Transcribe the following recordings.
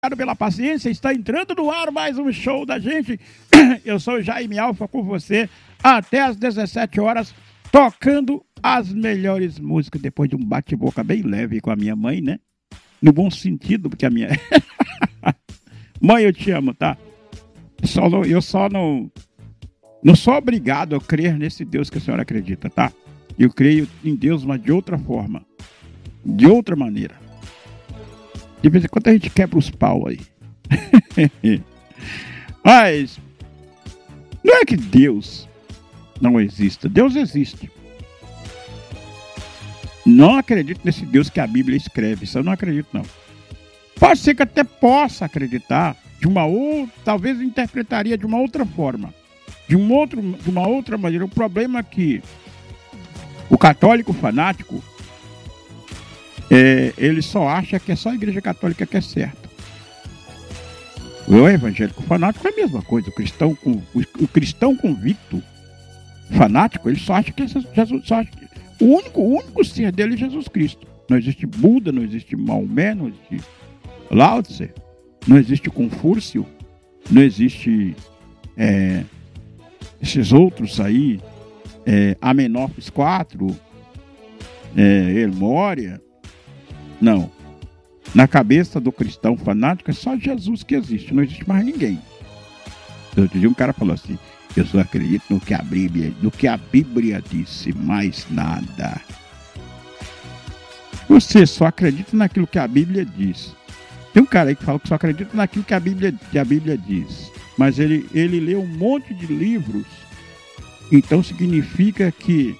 Obrigado pela paciência, está entrando no ar mais um show da gente. Eu sou o Jaime Alfa com você até às 17 horas, tocando as melhores músicas depois de um bate-boca bem leve com a minha mãe, né? No bom sentido, porque a minha... Mãe, eu te amo, tá? Eu só não sou obrigado a crer nesse Deus que a senhora acredita, tá? Eu creio em Deus, mas de outra forma, de outra maneira. De vez em quando a gente quebra os pau aí. Mas não é que Deus não exista. Deus existe. Não acredito nesse Deus que a Bíblia escreve. Isso eu não acredito, não. Pode ser que até possa acreditar de uma outra, talvez eu interpretaria de uma outra forma. De uma outra maneira. O problema é que o católico fanático ele só acha que é só a Igreja Católica que é certa. O evangélico fanático é a mesma coisa. O cristão convicto fanático, ele só acha que Jesus, o único ser dele é Jesus Cristo. Não existe Buda, não existe Maomé, não existe Lao Tse, não existe Confúcio, não existe esses outros aí, Amenófis IV, Hermória. Não. Na cabeça do cristão fanático é só Jesus que existe, não existe mais ninguém. Outro dia um cara falou assim: eu só acredito no que a Bíblia disse, mais nada. Você só acredita naquilo que a Bíblia diz. Tem um cara aí que fala que só acredita naquilo que a Bíblia diz. Mas ele lê um monte de livros. Então significa que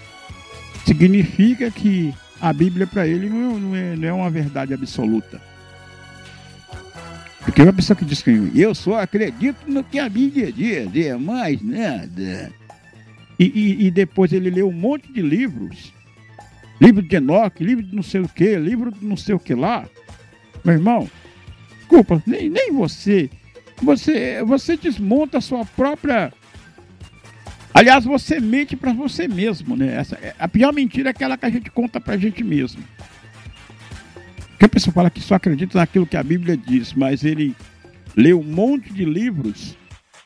a Bíblia para ele não é uma verdade absoluta. Porque uma pessoa que diz que eu só acredito no que a Bíblia diz, é mais nada. E depois ele lê um monte de livros. Livro de Enoque, livro de não sei o que, livro de não sei o que lá. Meu irmão, desculpa, nem você. Você desmonta a sua própria... Aliás, você mente para você mesmo, né? A pior mentira é aquela que a gente conta pra gente mesmo. Porque a pessoa fala que só acredita naquilo que a Bíblia diz, mas ele lê um monte de livros,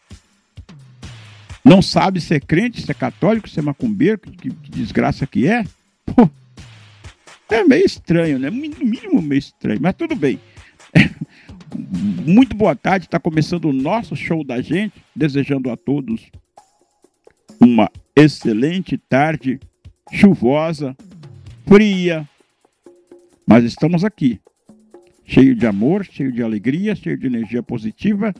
não sabe se é crente, se é católico, se é macumbeiro, que desgraça que é. Pô, é meio estranho, né? No mínimo meio estranho, mas tudo bem. Muito boa tarde, está começando o nosso show da gente, desejando a todos uma excelente tarde, chuvosa, fria, mas estamos aqui, cheio de amor, cheio de alegria, cheio de energia positiva,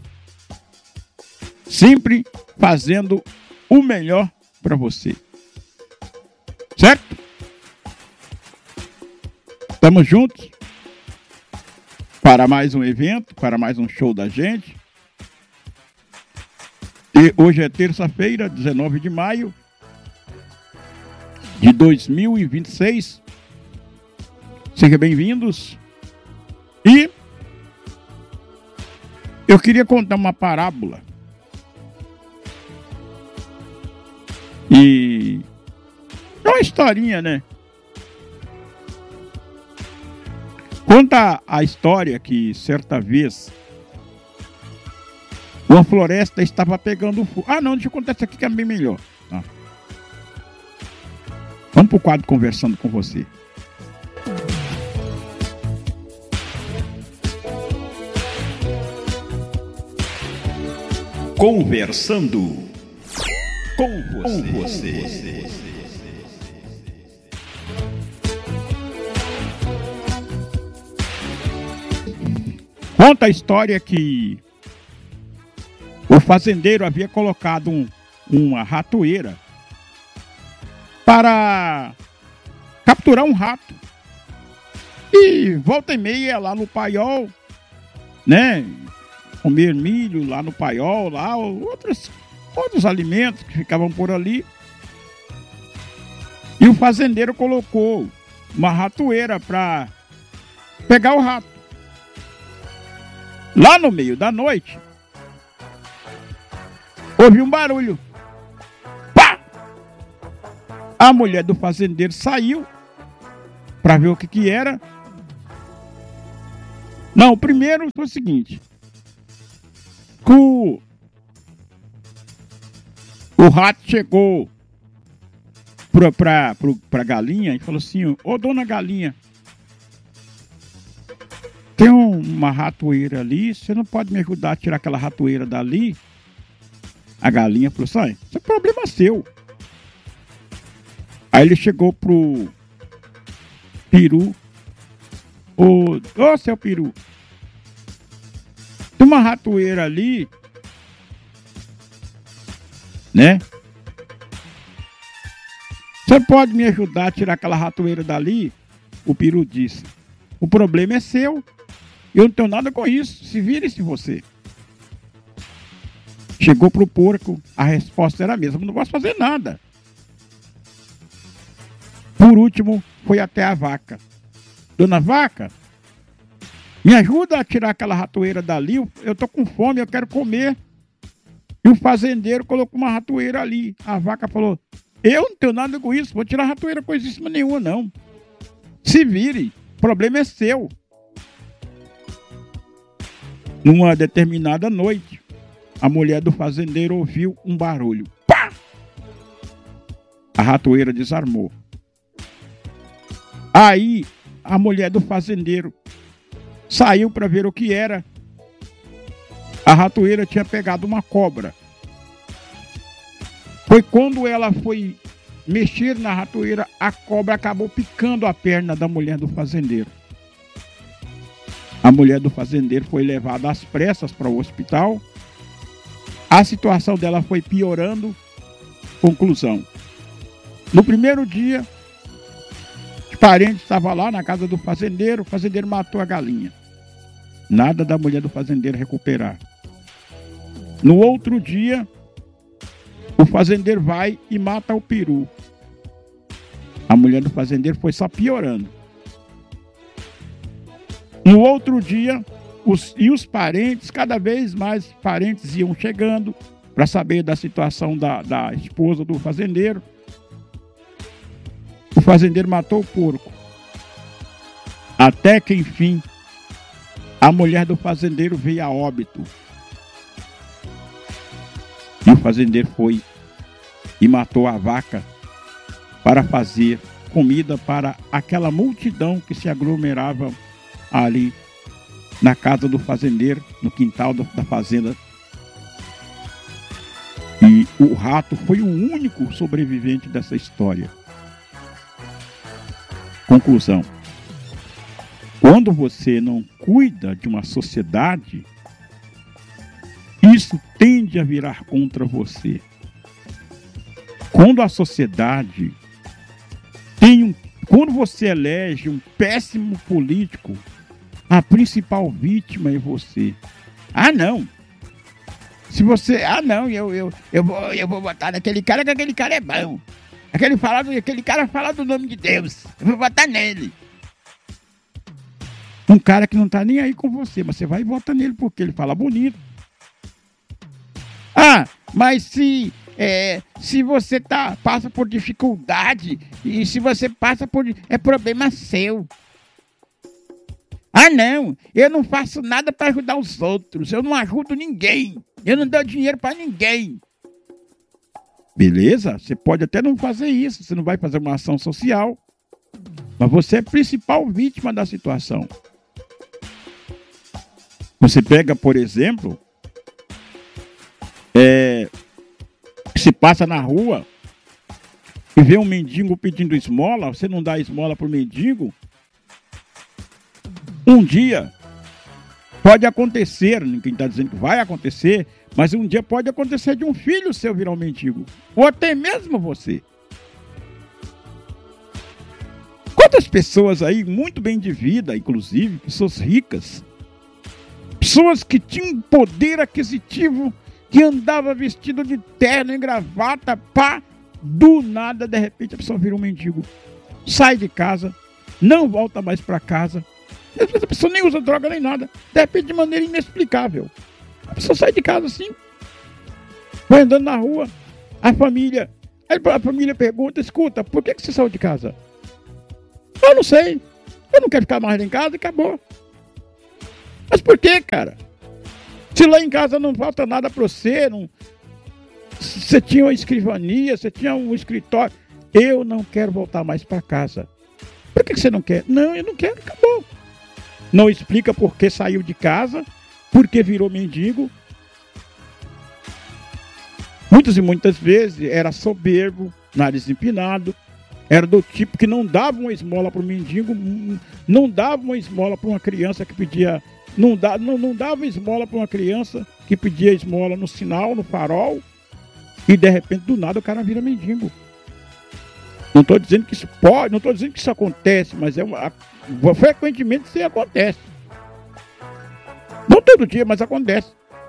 sempre fazendo o melhor para você, certo? Estamos juntos para mais um evento, para mais um show da gente. E hoje é terça-feira, 19 de maio de 2026. Sejam bem-vindos. E eu queria contar uma parábola. E é uma historinha, né? Conta a história que certa vez uma floresta estava pegando fogo. Ah, não, deixa eu contar isso aqui que é bem melhor. Tá. Vamos pro quadro Conversando com Você. Conversando com você. Conta a história que o fazendeiro havia colocado uma ratoeira para capturar um rato. E volta e meia lá no paiol, né? Comer milho lá no paiol, lá, outros alimentos que ficavam por ali. E o fazendeiro colocou uma ratoeira para pegar o rato. Lá no meio da noite, houve um barulho. Pá! A mulher do fazendeiro saiu para ver o que era. Não, o primeiro foi o seguinte. O rato chegou pra galinha e falou assim: ô dona galinha, tem uma ratoeira ali, você não pode me ajudar a tirar aquela ratoeira dali? A galinha falou assim: isso é problema seu. Aí ele chegou pro peru: ô seu peru, tem uma ratoeira ali, né? Você pode me ajudar a tirar aquela ratoeira dali? O peru disse: o problema é seu. Eu não tenho nada com isso. Se vire-se você. Chegou pro porco, a resposta era a mesma: não posso fazer nada. Por último, foi até a vaca. Dona Vaca, me ajuda a tirar aquela ratoeira dali. Eu tô com fome, eu quero comer. E o fazendeiro colocou uma ratoeira ali. A vaca falou: eu não tenho nada com isso, vou tirar a ratoeira coisíssima nenhuma, não. Se vire, o problema é seu. Numa determinada noite, a mulher do fazendeiro ouviu um barulho. Pá! A ratoeira desarmou. Aí, a mulher do fazendeiro saiu para ver o que era. A ratoeira tinha pegado uma cobra. Foi quando ela foi mexer na ratoeira, a cobra acabou picando a perna da mulher do fazendeiro. A mulher do fazendeiro foi levada às pressas para o hospital. A situação dela foi piorando. Conclusão: no primeiro dia, os parentes estavam lá na casa do fazendeiro. O fazendeiro matou a galinha. Nada da mulher do fazendeiro recuperar. No outro dia, o fazendeiro vai e mata o peru. A mulher do fazendeiro foi só piorando. No outro dia, os parentes, cada vez mais parentes iam chegando para saber da situação da esposa do fazendeiro. O fazendeiro matou o porco. Até que, enfim, a mulher do fazendeiro veio a óbito. E o fazendeiro foi e matou a vaca para fazer comida para aquela multidão que se aglomerava ali na casa do fazendeiro, no quintal da fazenda. E o rato foi o único sobrevivente dessa história. Conclusão: quando você não cuida de uma sociedade, isso tende a virar contra você. Quando a sociedade quando você elege um péssimo político, a principal vítima é você. Ah, não. Se você... Ah, não, eu vou votar naquele cara, que aquele cara é bom. Aquele cara fala do nome de Deus. Eu vou votar nele. Um cara que não tá nem aí com você, mas você vai e vota nele porque ele fala bonito. Ah, mas se você passa por dificuldade, e se você passa por... é problema seu. Ah, não, eu não faço nada para ajudar os outros, eu não ajudo ninguém, eu não dou dinheiro para ninguém. Beleza, você pode até não fazer isso, você não vai fazer uma ação social, mas você é a principal vítima da situação. Você pega, por exemplo, se passa na rua e vê um mendigo pedindo esmola, você não dá esmola pro mendigo. Um dia pode acontecer, ninguém está dizendo que vai acontecer, mas um dia pode acontecer de um filho seu virar um mendigo, ou até mesmo você. Quantas pessoas aí, muito bem de vida, inclusive, pessoas ricas, pessoas que tinham poder aquisitivo, que andava vestido de terno e gravata, pá, do nada, de repente, a pessoa vira um mendigo, sai de casa, não volta mais para casa. A pessoa nem usa droga nem nada. De repente, de maneira inexplicável, a pessoa sai de casa assim, vai andando na rua, a família pergunta: escuta, por que você saiu de casa? Eu não sei, eu não quero ficar mais em casa e acabou. Mas por que, cara? Se lá em casa não falta nada para você, não... Você tinha uma escrivania, você tinha um escritório. Eu não quero voltar mais para casa. Por que você não quer? Não, eu não quero, acabou. Não explica por que saiu de casa, por que virou mendigo. Muitas e muitas vezes era soberbo, nariz empinado, era do tipo que não dava uma esmola para o mendigo, não dava uma esmola para uma criança que pedia, não dava esmola para uma criança que pedia esmola no sinal, no farol, e de repente do nada o cara vira mendigo. Não estou dizendo que isso pode, não estou dizendo que isso acontece, mas frequentemente isso acontece. Não todo dia, mas acontece.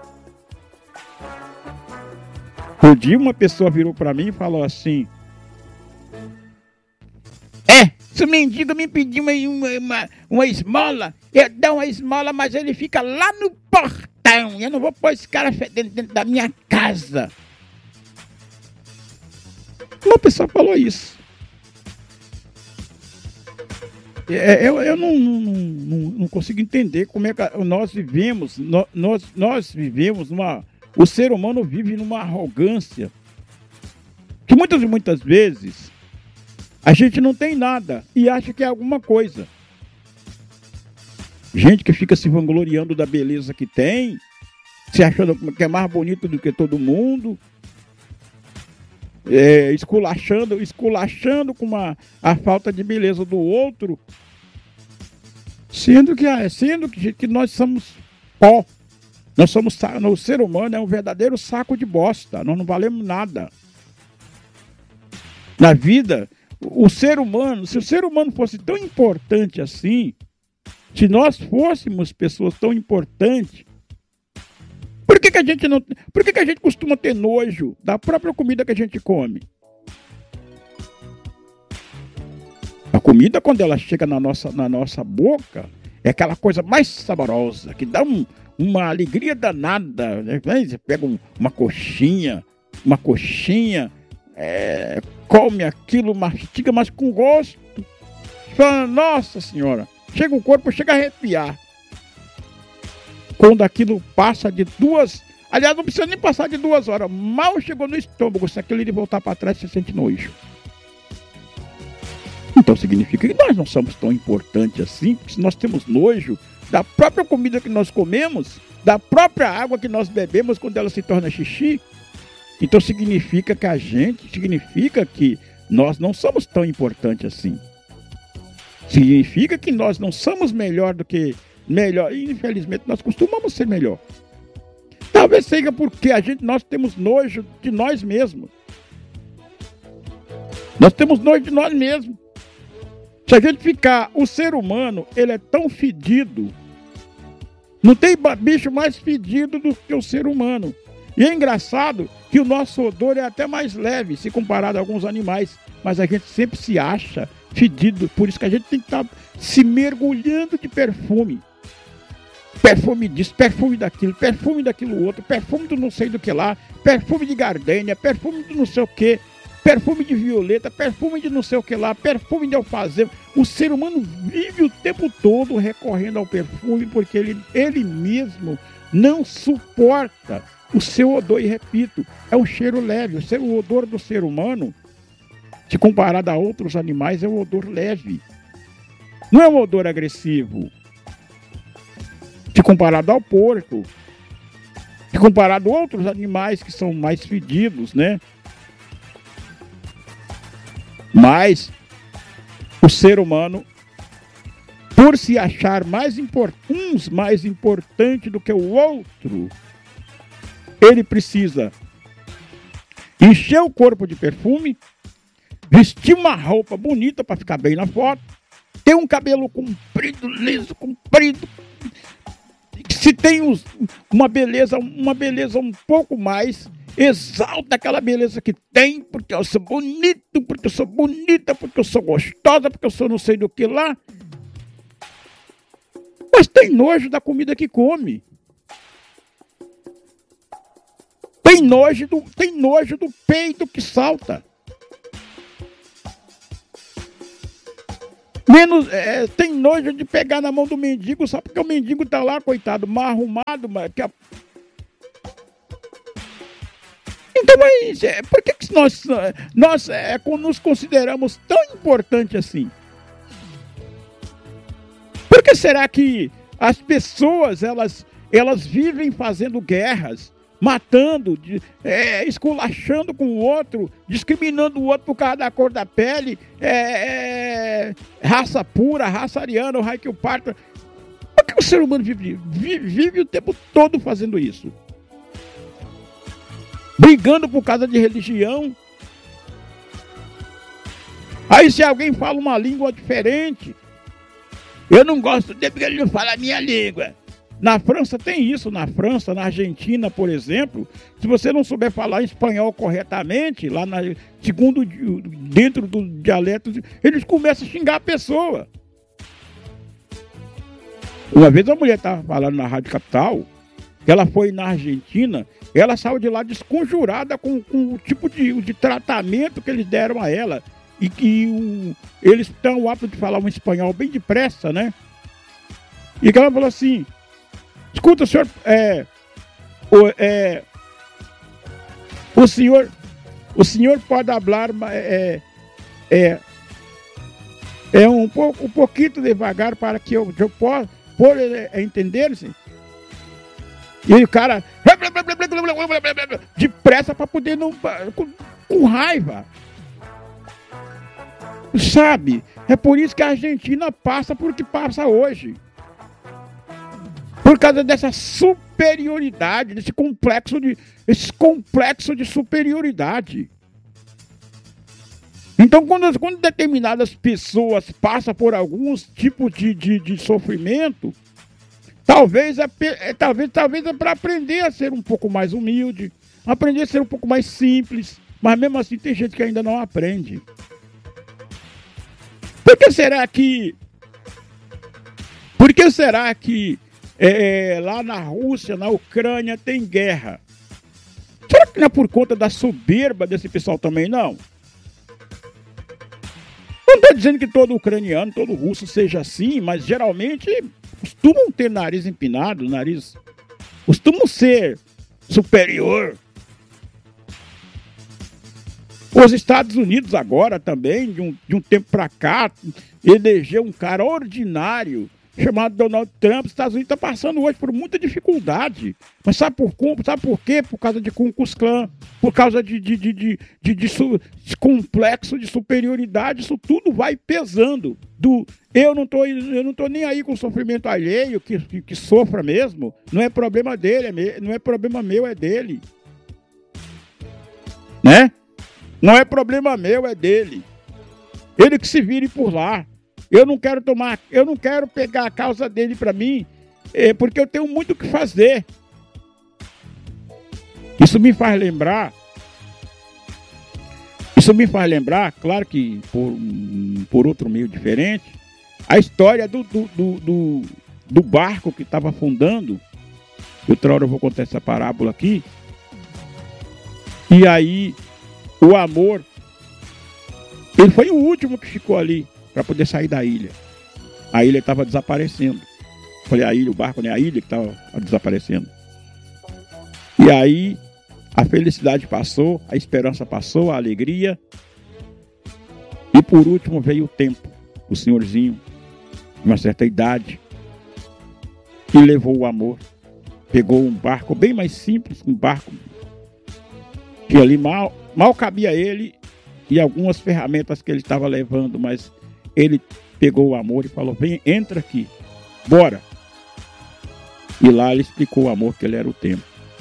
Um dia uma pessoa virou para mim e falou assim: se o mendigo me pedir uma esmola, eu dou uma esmola, mas ele fica lá no portão. Eu não vou pôr esse cara dentro da minha casa. Uma pessoa falou isso. Eu não consigo entender como é que nós vivemos. Nós vivemos o ser humano vive numa arrogância que muitas e muitas vezes a gente não tem nada e acha que é alguma coisa. Gente que fica se vangloriando da beleza que tem, se achando que é mais bonito do que todo mundo, esculachando com a falta de beleza do outro, sendo que nós somos pó. O ser humano é um verdadeiro saco de bosta. Nós não valemos nada. Na vida, se o ser humano fosse tão importante assim, se nós fôssemos pessoas tão importantes, por que a gente costuma ter nojo da própria comida que a gente come? A comida, quando ela chega na nossa boca, é aquela coisa mais saborosa, que dá uma alegria danada, né? Você pega uma coxinha, come aquilo, mastiga, mas com gosto. Fala, nossa senhora, o corpo chega a arrepiar. Quando aquilo passa de 2... Aliás, não precisa nem passar de 2 horas. Mal chegou no estômago, se aquilo ele voltar para trás, você sente nojo. Então significa que nós não somos tão importantes assim, porque se nós temos nojo da própria comida que nós comemos, da própria água que nós bebemos quando ela se torna xixi, então significa que nós não somos tão importantes assim. Significa que nós não somos melhor. E infelizmente nós costumamos ser melhor. Talvez seja porque nós temos nojo de nós mesmos. Nós temos nojo de nós mesmos. Se a gente ficar, o ser humano, ele é tão fedido. Não tem bicho mais fedido do que o ser humano. E é engraçado que o nosso odor é até mais leve, se comparado a alguns animais. Mas a gente sempre se acha fedido. Por isso que a gente tem que estar se mergulhando de perfume. Perfume disso, perfume daquilo outro, perfume do não sei do que lá, perfume de gardênia, perfume do não sei o que, perfume de violeta, perfume de não sei o que lá, perfume de alfazema. O ser humano vive o tempo todo recorrendo ao perfume porque ele mesmo não suporta o seu odor. E repito, é um cheiro leve. O odor do ser humano, se comparado a outros animais, é um odor leve. Não é um odor agressivo. Se comparado ao porco, se comparado a outros animais que são mais fedidos, né? Mas o ser humano, por se achar uns mais importante do que o outro, ele precisa encher o corpo de perfume, vestir uma roupa bonita para ficar bem na foto, ter um cabelo comprido, liso, comprido. Se tem uma beleza um pouco mais, exalta aquela beleza que tem, porque eu sou bonito, porque eu sou bonita, porque eu sou gostosa, porque eu sou não sei do que lá. Mas tem nojo da comida que come. Tem nojo do peito que salta. Menos, tem nojo de pegar na mão do mendigo só porque o mendigo tá lá, coitado, mal arrumado, mas então, mas por que nós nos consideramos tão importantes assim? Por que será que as pessoas, elas vivem fazendo guerras, matando, esculachando com o outro, discriminando o outro por causa da cor da pele, raça pura, raça ariana, o raio que o parta? Por que o ser humano vive o tempo todo fazendo isso? Brigando por causa de religião. Aí se alguém fala uma língua diferente, eu não gosto dele porque ele não fala a minha língua. Na França tem isso, na França, na Argentina, por exemplo, se você não souber falar espanhol corretamente, lá dentro do dialeto, eles começam a xingar a pessoa. Uma vez a mulher estava falando na Rádio Capital, que ela foi na Argentina, ela saiu de lá desconjurada com o tipo de tratamento que eles deram a ela. E que eles estão aptos de falar um espanhol bem depressa, né? E que ela falou assim: escuta, senhor, o senhor pode falar um pouquinho devagar para que eu possa entender-se. E o cara depressa para poder não com raiva. Sabe? É por isso que a Argentina passa por o que passa hoje. Por causa dessa superioridade, desse complexo de superioridade. Então, quando determinadas pessoas passam por alguns tipos de sofrimento, talvez é para aprender a ser um pouco mais humilde, aprender a ser um pouco mais simples, mas mesmo assim tem gente que ainda não aprende. Por que será que lá na Rússia, na Ucrânia, tem guerra? Será que não é por conta da soberba desse pessoal também, não? Não estou dizendo que todo ucraniano, todo russo seja assim, mas geralmente costumam ter nariz empinado, costumam ser superior. Os Estados Unidos agora também, de um tempo para cá, elegeu um cara ordinário chamado Donald Trump. Os Estados Unidos está passando hoje por muita dificuldade. Mas sabe por quê? Por causa de Ku Klux Klan, por causa de complexo de superioridade. Isso tudo vai pesando. Eu não tô nem aí com o sofrimento alheio, que sofra mesmo. Não é problema dele, não é problema meu, é dele. Né? Não é problema meu, é dele. Ele que se vire por lá. Eu não quero pegar a causa dele para mim, porque eu tenho muito o que fazer. Isso me faz lembrar, claro que por outro meio diferente, a história do barco que estava afundando. Outra hora eu vou contar essa parábola aqui. E aí, o amor, ele foi o último que ficou ali para poder sair da ilha. A ilha estava desaparecendo. Falei o barco, né? A ilha que estava desaparecendo. E aí, a felicidade passou, a esperança passou, a alegria. E por último veio o tempo. O senhorzinho, de uma certa idade, e levou o amor. Pegou um barco bem mais simples, um barco que ali mal cabia ele e algumas ferramentas que ele estava levando, mas ele pegou o amor e falou: vem, entra aqui, bora. E lá ele explicou o amor, que ele era o tempo.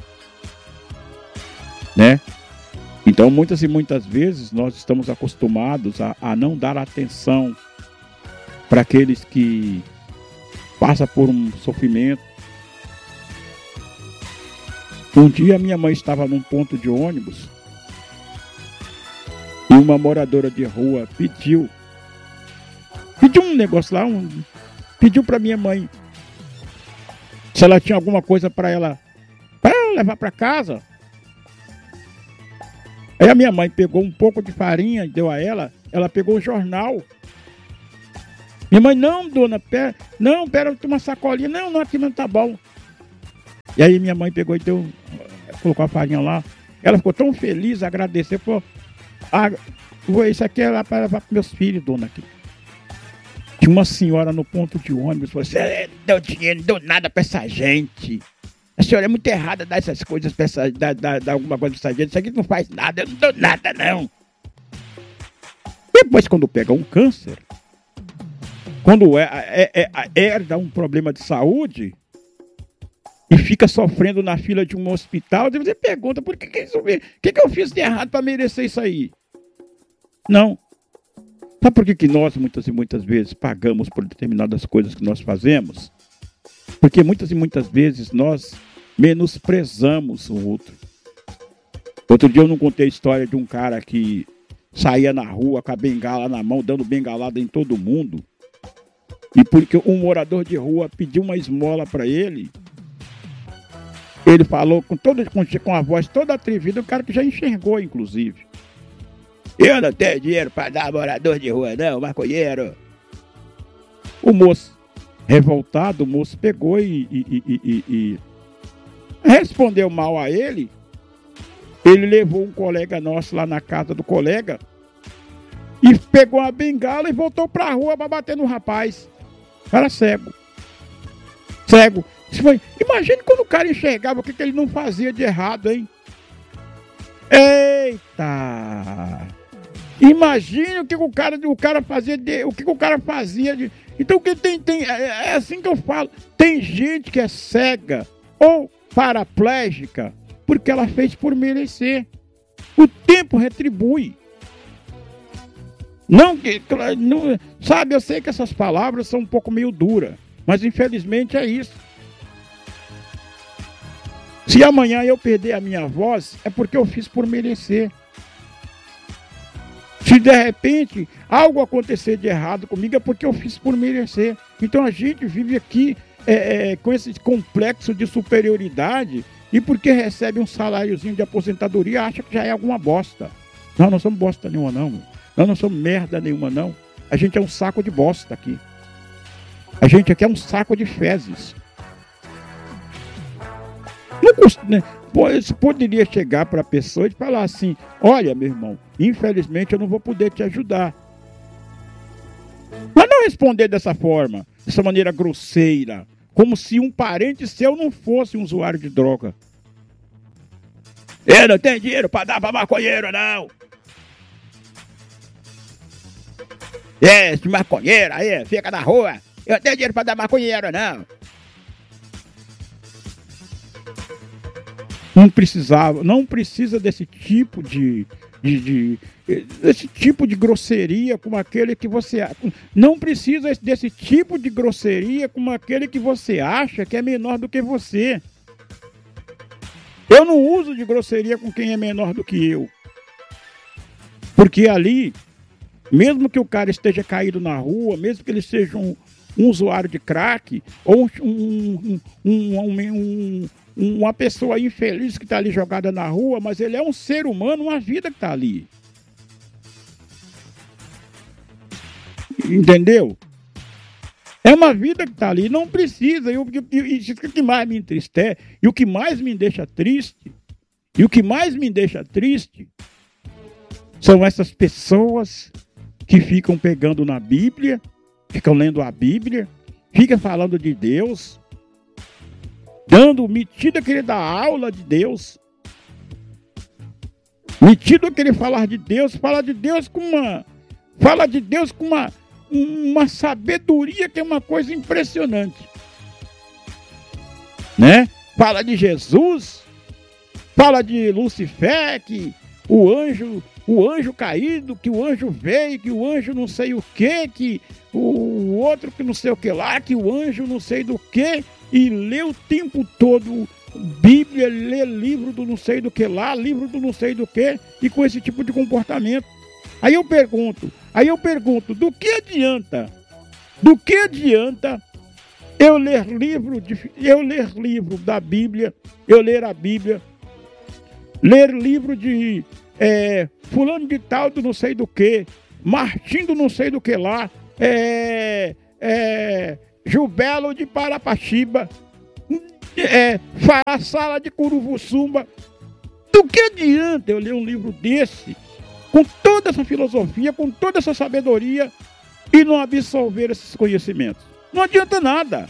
Né? Então muitas e muitas vezes nós estamos acostumados a não dar atenção para aqueles que passam por um sofrimento. Um dia minha mãe estava num ponto de ônibus e uma moradora de rua pediu um negócio lá, pediu para minha mãe se ela tinha alguma coisa para ela levar para casa. Aí a minha mãe pegou um pouco de farinha e deu a ela. Ela pegou o jornal Minha mãe, não, dona, pera, tem uma sacolinha. Não, aqui não tá bom. E aí minha mãe pegou e colocou a farinha lá. Ela ficou tão feliz, agradeceu, falou, isso aqui é lá para meus filhos, dona. Aqui. Tinha uma senhora no ponto de ônibus, falou, você não deu dinheiro, não deu nada pra essa gente. A senhora é muito errada dar essas coisas pra dar alguma coisa pra essa gente. Isso aqui não faz nada, eu não dou nada, não. Depois, quando pega um câncer, quando herda um problema de saúde e fica sofrendo na fila de um hospital, você pergunta, por que eu fiz de errado para merecer isso aí? Não. Sabe por que nós, muitas e muitas vezes, pagamos por determinadas coisas que nós fazemos? Porque muitas e muitas vezes nós menosprezamos o outro. Outro dia eu não contei a história de um cara que saía na rua com a bengala na mão, dando bengalada em todo mundo. E porque um morador de rua pediu uma esmola para ele, ele falou com a voz toda atrevida, o cara que já enxergou, inclusive. Eu não tenho dinheiro para dar morador de rua, não, maconheiro. O moço, revoltado, o moço pegou e respondeu mal a ele. Ele levou um colega nosso lá na casa do colega e pegou a bengala e voltou para a rua para bater no rapaz. Era cego. Cego. Imagine quando o cara enxergava o que ele não fazia de errado, hein? Eita! Imagine o que o cara fazia de... Então é assim que eu falo. Tem gente que é cega ou paraplégica porque ela fez por merecer. O tempo retribui. Não, sabe, eu sei que essas palavras são um pouco meio duras, mas infelizmente é isso. Se amanhã eu perder a minha voz, é porque eu fiz por merecer. Se de repente algo acontecer de errado comigo, é porque eu fiz por merecer. Então a gente vive aqui com esse complexo de superioridade e porque recebe um saláriozinho de aposentadoria, acha que já é alguma bosta. Nós não somos bosta nenhuma, não. Nós não somos merda nenhuma, não. A gente é um saco de bosta aqui. A gente aqui é um saco de fezes. Você poderia chegar para a pessoa e falar assim, olha, meu irmão, infelizmente eu não vou poder te ajudar. Mas não responder dessa forma, dessa maneira grosseira, como se um parente seu não fosse um usuário de droga. Eu não tenho dinheiro para dar para maconheiro, não. Esse maconheiro aí, fica na rua. Eu não tenho dinheiro para dar maconheiro, não. Não precisa desse tipo desse tipo de grosseria como aquele que você... Não precisa desse tipo de grosseria como aquele que você acha que é menor do que você. Eu não uso de grosseria com quem é menor do que eu. Porque ali, mesmo que o cara esteja caído na rua, mesmo que ele seja um usuário de crack, ou uma pessoa infeliz que está ali jogada na rua, mas ele é um ser humano, uma vida que está ali. Entendeu? É uma vida que está ali, não precisa. E o que mais me entristece, e o que mais me deixa triste, são essas pessoas que ficam pegando na Bíblia, ficam lendo a Bíblia, ficam falando de Deus, metido a querer dar aula de Deus, metido a querer falar de Deus, fala de Deus com uma sabedoria que é uma coisa impressionante, né? Fala de Jesus, fala de Lucifer, que o anjo caído, que o anjo veio, que o anjo não sei o que o outro que não sei o que lá, que o anjo não sei do que, e lê o tempo todo Bíblia, lê livro do não sei do que lá, livro do não sei do que, e com esse tipo de comportamento. Aí eu pergunto, do que adianta eu ler livro da Bíblia, eu ler a Bíblia, ler livro de fulano de tal do não sei do que, Martim do não sei do que lá, Jubelo de Parapaxiba, Faraçala de Curuvuçumba. Do que adianta eu ler um livro desse, com toda essa filosofia, com toda essa sabedoria, e não absorver esses conhecimentos? Não adianta nada.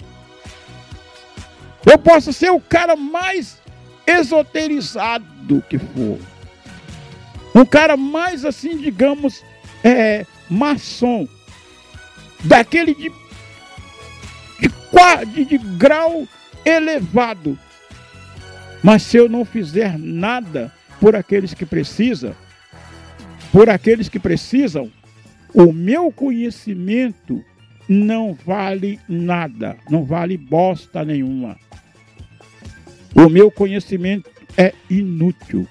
Eu posso ser o cara mais esoterizado que for, um cara mais assim, digamos, maçom, daquele de grau elevado, mas se eu não fizer nada por aqueles que precisam, o meu conhecimento não vale nada, não vale bosta nenhuma. O meu conhecimento é inútil.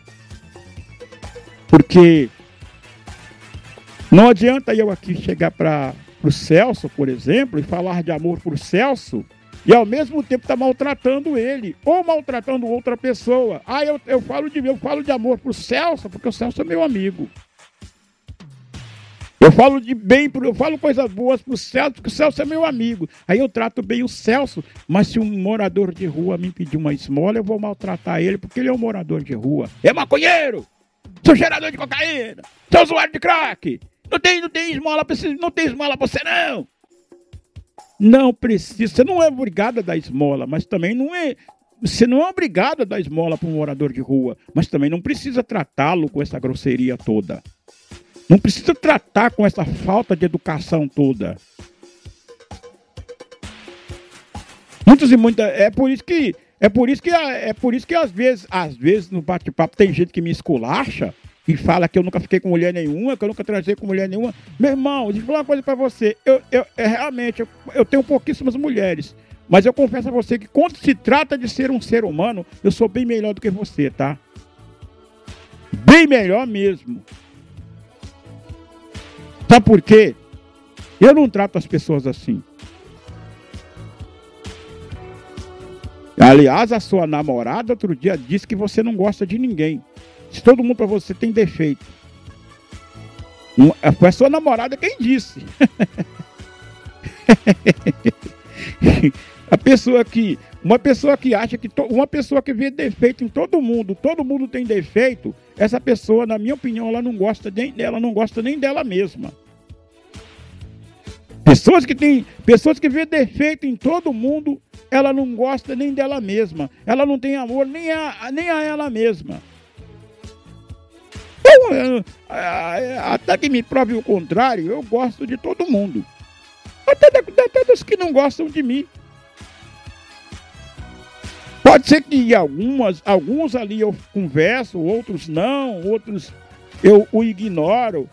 Porque não adianta eu aqui chegar para o Celso, por exemplo, e falar de amor para o Celso, e ao mesmo tempo estar maltratando ele, ou maltratando outra pessoa. Eu falo de amor para o Celso, porque o Celso é meu amigo. Eu falo coisas boas para o Celso, porque o Celso é meu amigo. Aí eu trato bem o Celso, mas se um morador de rua me pedir uma esmola, eu vou maltratar ele, porque ele é um morador de rua. É maconheiro! Sou cheirador de cocaína! Sou usuário de crack! Não tem esmola para você, não! Não precisa, você não é obrigado a dar esmola, mas também não é... Você não é obrigado a dar esmola para um morador de rua, mas também não precisa tratá-lo com essa grosseria toda. Não precisa tratar com essa falta de educação toda. É por isso que às vezes no bate-papo tem gente que me esculacha e fala que eu nunca fiquei com mulher nenhuma, que eu nunca transei com mulher nenhuma. Meu irmão, deixa eu falar uma coisa pra você. Realmente, eu tenho pouquíssimas mulheres. Mas eu confesso a você que quando se trata de ser um ser humano, eu sou bem melhor do que você, tá? Bem melhor mesmo. Sabe por quê? Eu não trato as pessoas assim. Aliás, a sua namorada outro dia disse que você não gosta de ninguém. Se todo mundo para você tem defeito. Foi a sua namorada quem disse. Uma pessoa que acha que uma pessoa que vê defeito em todo mundo tem defeito, essa pessoa, na minha opinião, ela não gosta nem dela mesma. Pessoas que vê defeito em todo mundo, ela não gosta nem dela mesma. Ela não tem amor nem a ela mesma. Até que me prove o contrário, eu gosto de todo mundo. Até dos que não gostam de mim. Pode ser que alguns ali eu converso, outros não, outros eu o ignoro.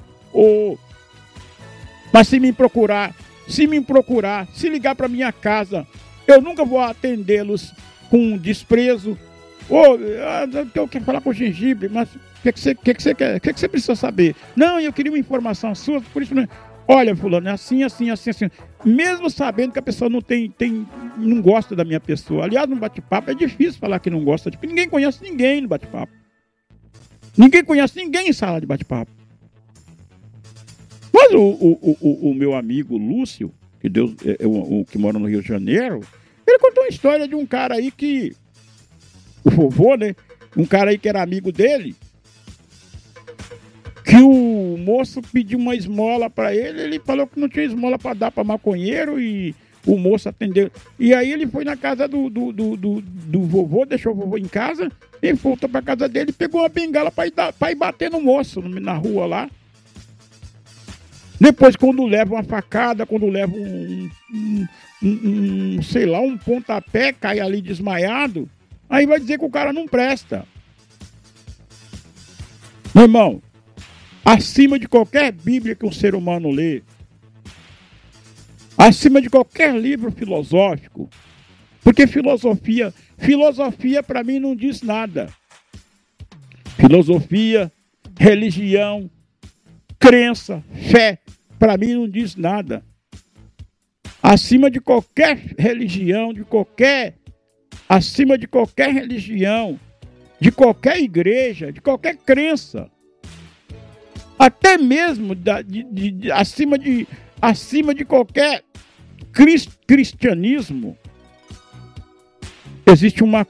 Mas se me procurar, se ligar para minha casa, eu nunca vou atendê-los com desprezo. Eu quero falar com o gengibre, mas o que você quer? O que você precisa saber? Não, eu queria uma informação sua, por isso não. Olha, fulano, é assim. Mesmo sabendo que a pessoa não gosta da minha pessoa. Aliás, no bate-papo é difícil falar que não gosta. Ninguém conhece ninguém no bate-papo. Ninguém conhece ninguém em sala de bate-papo. Mas o meu amigo Lúcio, que mora no Rio de Janeiro, ele contou uma história de um cara aí que... O vovô, né? Um cara aí que era amigo dele, que o moço pediu uma esmola para ele falou que não tinha esmola para dar para maconheiro e o moço atendeu. E aí ele foi na casa do vovô, deixou o vovô em casa, e voltou para casa dele e pegou uma bengala para ir bater no moço na rua lá. Depois, quando leva uma facada, quando leva um pontapé, cai ali desmaiado, aí vai dizer que o cara não presta. Meu irmão, acima de qualquer Bíblia que um ser humano lê, acima de qualquer livro filosófico, porque filosofia para mim não diz nada. Filosofia, religião, crença, fé, para mim não diz nada. Acima de qualquer religião, acima de qualquer religião, de qualquer igreja, de qualquer crença, até mesmo acima de acima de qualquer cristianismo, existe uma